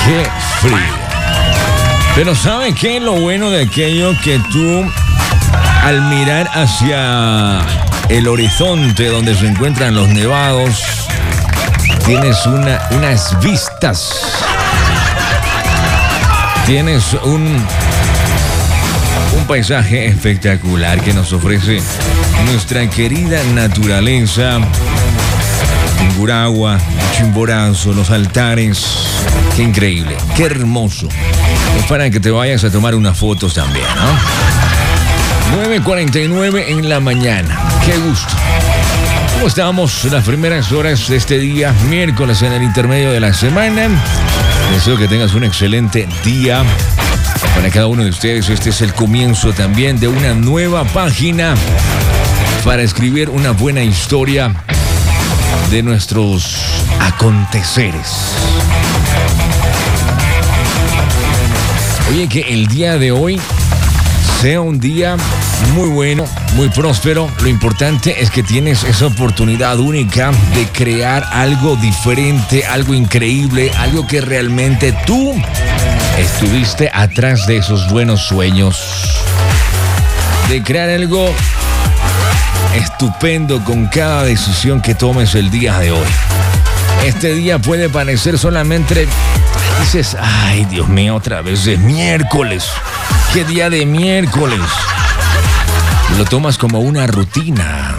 Qué frío. Pero ¿sabe qué es lo bueno de aquello? Que tú, al mirar hacia el horizonte donde se encuentran los nevados, tienes unas vistas. Tienes un paisaje espectacular que nos ofrece nuestra querida naturaleza. Tungurahua, Chimborazo, los altares. Qué increíble, qué hermoso. Es para que te vayas a tomar unas fotos también, ¿no? 9:49 en la mañana. Qué gusto. ¿Cómo estamos en las primeras horas de este día, miércoles en el intermedio de la semana? Deseo que tengas un excelente día. Para cada uno de ustedes, este es el comienzo también de una nueva página para escribir una buena historia de nuestros aconteceres. Oye, que el día de hoy sea un día muy bueno, muy próspero. Lo importante es que tienes esa oportunidad única de crear algo diferente, algo increíble, algo que realmente tú estuviste atrás de esos buenos sueños. De crear algo estupendo con cada decisión que tomes el día de hoy. Este día puede parecer solamente... Dices, ay, Dios mío, otra vez es miércoles. ¿Qué día de miércoles? Lo tomas como una rutina.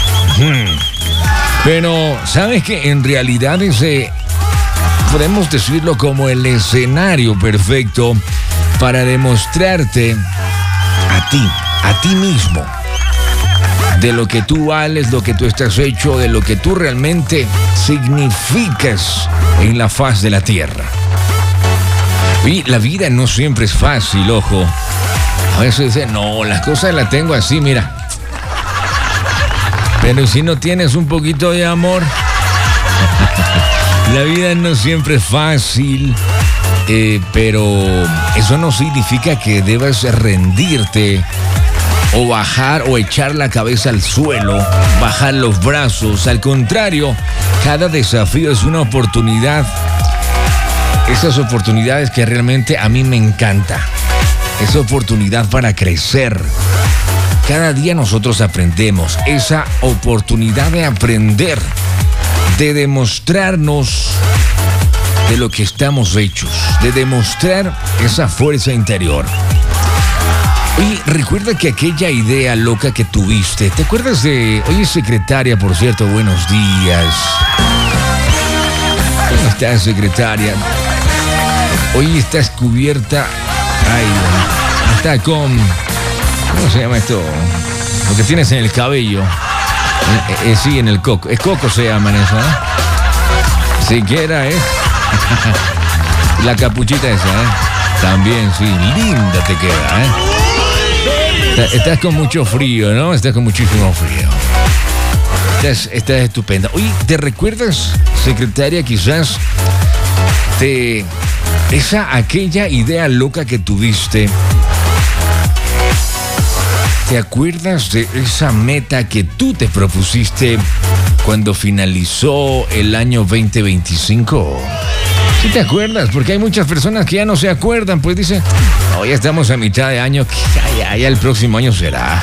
Pero, ¿sabes qué? En realidad podemos decirlo como el escenario perfecto para demostrarte a ti mismo, de lo que tú vales, lo que tú estás hecho, de lo que tú realmente significas en la faz de la tierra. Y la vida no siempre es fácil, ojo. A veces dicen, no, las cosas las tengo así, mira. Pero si no tienes un poquito de amor, la vida no siempre es fácil. Pero eso no significa que debas rendirte o bajar o echar la cabeza al suelo, bajar los brazos. Al contrario, cada desafío es una oportunidad. Esas oportunidades que realmente a mí me encanta. Esa oportunidad para crecer. Cada día nosotros aprendemos. Esa oportunidad de aprender, de demostrarnos de lo que estamos hechos, de demostrar esa fuerza interior. Oye, recuerda que aquella idea loca que tuviste, ¿te acuerdas de... Oye, secretaria, por cierto, buenos días. ¿Cómo estás, secretaria? Hoy estás cubierta... Ay, está con... ¿Cómo se llama esto? Lo que tienes en el cabello. Sí, en el coco. Es coco se llaman eso, ¿no? Siquiera, La capuchita esa, También, sí. Linda te queda, Estás con mucho frío, ¿no? Estás con muchísimo frío. Estás estupenda. Oye, ¿te recuerdas, secretaria, quizás aquella idea loca que tuviste? ¿Te acuerdas de esa meta que tú te propusiste cuando finalizó el año 2025? ¿Sí te acuerdas? Porque hay muchas personas que ya no se acuerdan, pues dicen, no, ya estamos a mitad de año, ya el próximo año será.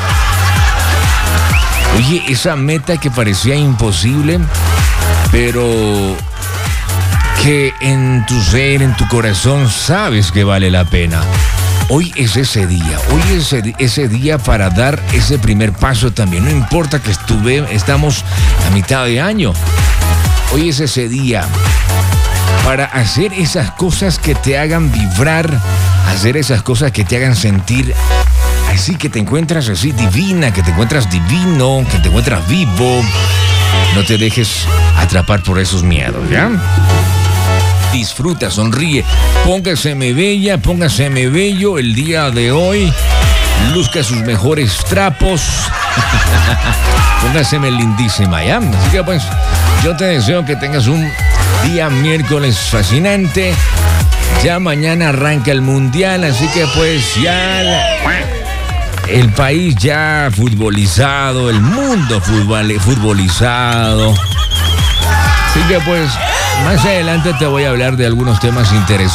Oye, esa meta que parecía imposible, pero que en tu ser, en tu corazón, sabes que vale la pena. Hoy es ese día, ese día para dar ese primer paso también. No importa que estamos a mitad de año. Hoy es ese día para hacer esas cosas que te hagan vibrar, hacer esas cosas que te hagan sentir así, que te encuentras así divina, que te encuentras divino, que te encuentras vivo. No te dejes atrapar por esos miedos, ¿ya? Disfruta, sonríe, póngaseme bella, póngaseme bello el día de hoy. Luzca sus mejores trapos. Póngaseme lindísima, ¿ya? Así que pues, yo te deseo que tengas un día miércoles fascinante. Ya mañana arranca el mundial, así que pues ya el país ya futbolizado, el mundo futbolizado. Así que pues, más adelante te voy a hablar de algunos temas interesantes.